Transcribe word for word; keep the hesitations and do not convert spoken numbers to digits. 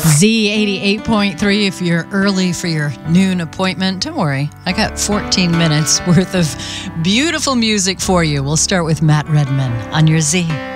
Z eighty-eight point three if you're early for your noon appointment. Don't worry, I got fourteen minutes worth of beautiful music for you. We'll start with Matt Redman on your Z.